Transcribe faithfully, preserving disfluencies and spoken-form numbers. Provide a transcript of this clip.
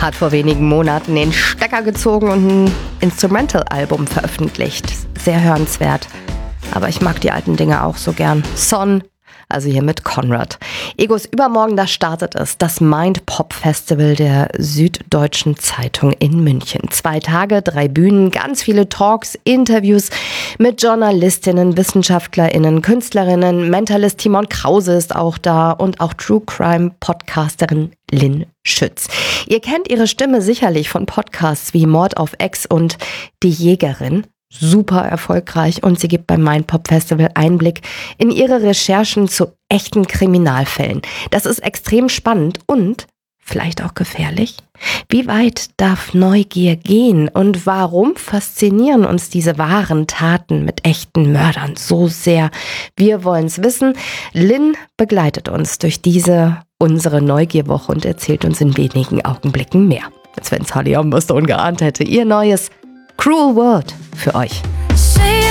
hat vor wenigen Monaten den Stecker gezogen und ein Instrumental-Album veröffentlicht. Sehr hörenswert. Aber ich mag die alten Dinge auch so gern. Son, also hier mit Konrad. Egos übermorgen, da startet es. Das Mind Pop Festival der Süddeutschen Zeitung in München. Zwei Tage, drei Bühnen, ganz viele Talks, Interviews mit Journalistinnen, WissenschaftlerInnen, Künstlerinnen. Mentalist Timon Krause ist auch da und auch True Crime Podcasterin Lynn Schütz. Ihr kennt ihre Stimme sicherlich von Podcasts wie Mord auf Ex und Die Jägerin. Super erfolgreich und sie gibt beim Mind Pop Festival Einblick in ihre Recherchen zu echten Kriminalfällen. Das ist extrem spannend und vielleicht auch gefährlich. Wie weit darf Neugier gehen und warum faszinieren uns diese wahren Taten mit echten Mördern so sehr? Wir wollen es wissen. Lynn begleitet uns durch diese unsere Neugierwoche und erzählt uns in wenigen Augenblicken mehr. Als wenn es Holly Amberstone geahnt hätte, ihr neues Cruel World für euch. She